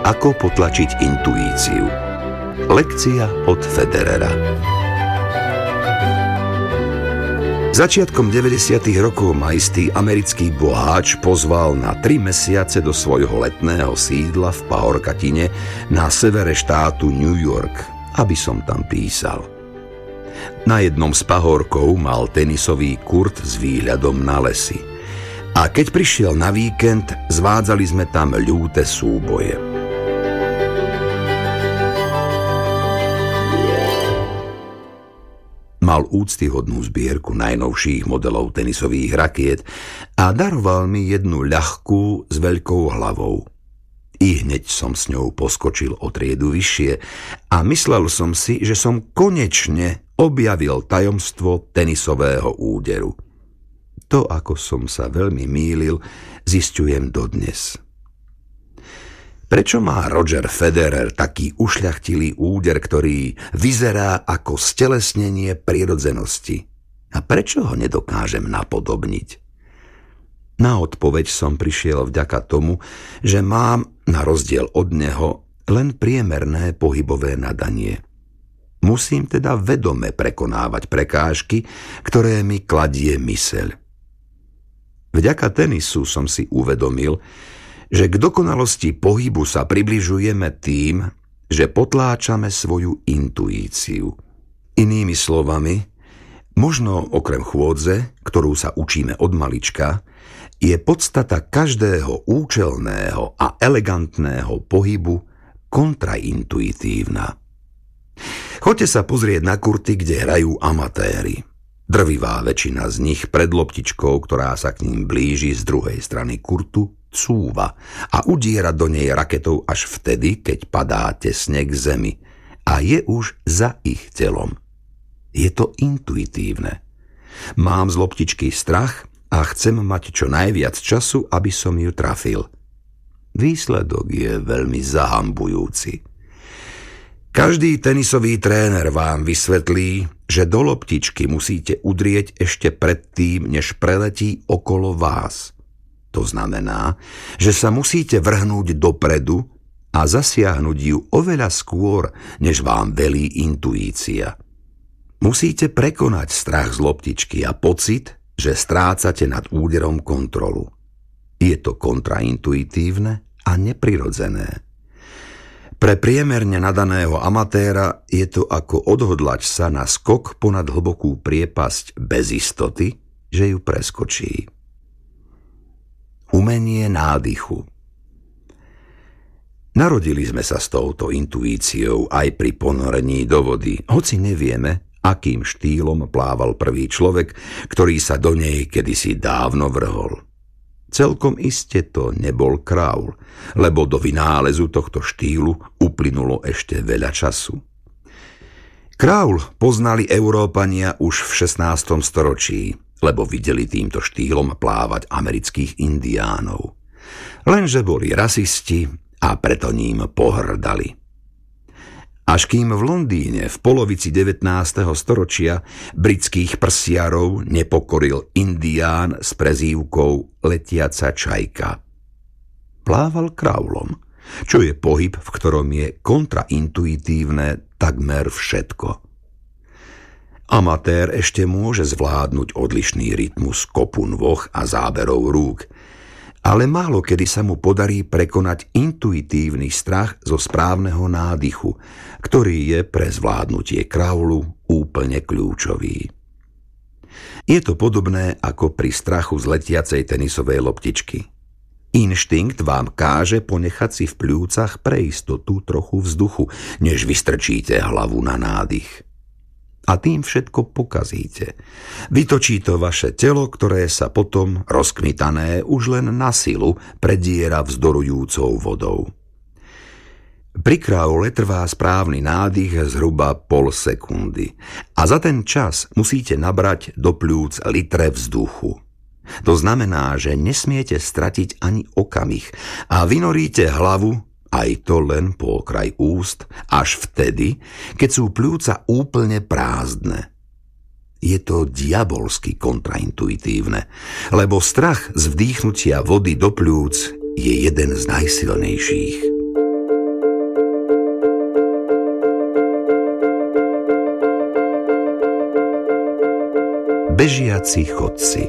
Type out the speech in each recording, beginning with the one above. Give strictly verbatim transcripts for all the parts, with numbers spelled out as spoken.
Ako potlačiť intuíciu. Lekcia od Federera. Začiatkom deväťdesiatych rokov ma istý americký boháč pozval na tri mesiace do svojho letného sídla v Pahorkatine na severe štátu New York, aby som tam písal. Na jednom z pahorkov mal tenisový kurt s výhľadom na lesy. A keď prišiel na víkend, zvádzali sme tam ľúte súboje. Mal úctyhodnú zbierku najnovších modelov tenisových rakiet a daroval mi jednu ľahkú s veľkou hlavou. I hneď som s ňou poskočil o triedu vyššie a myslel som si, že som konečne objavil tajomstvo tenisového úderu. To, ako som sa veľmi mýlil, zisťujem dodnes. Prečo má Roger Federer taký ušľachtilý úder, ktorý vyzerá ako stelesnenie prirodzenosti? A prečo ho nedokážem napodobniť? Na odpoveď som prišiel vďaka tomu, že mám, na rozdiel od neho, len priemerné pohybové nadanie. Musím teda vedome prekonávať prekážky, ktoré mi kladie myseľ. Vďaka tenisu som si uvedomil, že k dokonalosti pohybu sa približujeme tým, že potláčame svoju intuíciu. Inými slovami, možno okrem chôdze, ktorú sa učíme od malička, je podstata každého účelného a elegantného pohybu kontraintuitívna. Choďte sa pozrieť na kurty, kde hrajú amatéri. Drvivá väčšina z nich pred loptičkou, ktorá sa k ním blíži z druhej strany kurtu, cúva a udiera do nej raketou až vtedy, keď padá tesne k zemi a je už za ich telom. Je to intuitívne. Mám z loptičky strach a chcem mať čo najviac času, aby som ju trafil. Výsledok je veľmi zahambujúci. Každý tenisový tréner vám vysvetlí, že do loptičky musíte udrieť ešte predtým, než preletí okolo vás. To znamená, že sa musíte vrhnúť dopredu a zasiahnuť ju oveľa skôr, než vám velí intuícia. Musíte prekonať strach z loptičky a pocit, že strácate nad úderom kontrolu. Je to kontraintuitívne a neprirodzené. Pre priemerne nadaného amatéra je to ako odhodlať sa na skok ponad hlbokú priepasť bez istoty, že ju preskočí. Umenie nádychu. Narodili sme sa s touto intuíciou aj pri ponorení do vody, hoci nevieme, akým štýlom plával prvý človek, ktorý sa do nej kedysi dávno vrhol. Celkom iste to nebol Kraul, lebo do vynálezu tohto štýlu uplynulo ešte veľa času. Kraul poznali Európania už v šestnástom storočí, lebo videli týmto štýlom plávať amerických indiánov. Lenže boli rasisti a preto ním pohrdali. Až kým v Londýne v polovici devätnásteho storočia britských prsiarov nepokoril indián s prezývkou Letiaca čajka. Plával kraulom, čo je pohyb, v ktorom je kontraintuitívne takmer všetko. Amatér ešte môže zvládnuť odlišný rytmus kopu nôh a záberov rúk, ale málo kedy sa mu podarí prekonať intuitívny strach zo správneho nádychu, ktorý je pre zvládnutie kraulu úplne kľúčový. Je to podobné ako pri strachu z letiacej tenisovej loptičky. Inštinkt vám káže ponechať si v pľúcach pre istotu trochu vzduchu, než vystrčíte hlavu na nádych. A tým všetko pokazíte. Vytočí to vaše telo, ktoré sa potom, rozkmitané, už len na silu prediera vzdorujúcou vodou. Pri kraule trvá správny nádych zhruba pol sekundy a za ten čas musíte nabrať do pľúc litre vzduchu. To znamená, že nesmiete stratiť ani okamih a vynoríte hlavu, aj to len po okraj úst, až vtedy, keď sú pľúca úplne prázdne. Je to diabolsky kontraintuitívne, lebo strach z vdýchnutia vody do pľúc je jeden z najsilnejších. bežiaci chodci.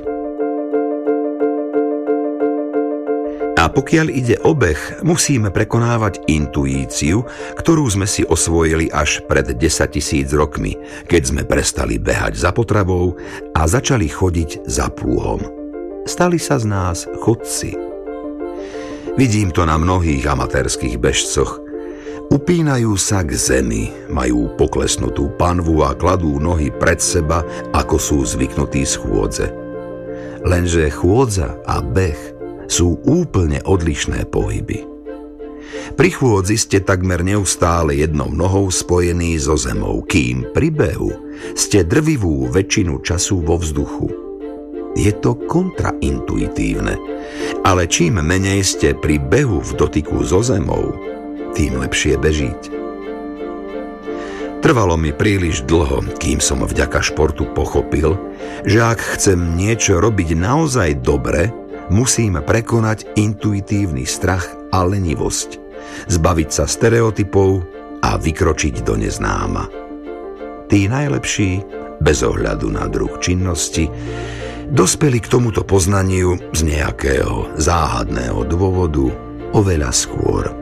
A pokiaľ ide o beh, musíme prekonávať intuíciu, ktorú sme si osvojili až pred desaťtisíc rokmi, keď sme prestali behať za potravou a začali chodiť za plúhom. Stali sa z nás chodci. Vidím to na mnohých amatérskych bežcoch. Upínajú sa k zemi, majú poklesnutú panvu a kladú nohy pred seba, ako sú zvyknutí z chôdze. Lenže chôdza a beh sú úplne odlišné pohyby. Pri chôdzi ste takmer neustále jednou nohou spojení so zemou, kým pri behu ste drvivú väčšinu času vo vzduchu. Je to kontraintuitívne, ale čím menej ste pri behu v dotyku so zemou, tým lepšie bežíte. Trvalo mi príliš dlho, kým som vďaka športu pochopil, že ak chcem niečo robiť naozaj dobre, musím prekonať intuitívny strach a lenivosť, zbaviť sa stereotypov a vykročiť do neznáma. Tí najlepší, bez ohľadu na druh činnosti, dospeli k tomuto poznaniu z nejakého záhadného dôvodu oveľa skôr.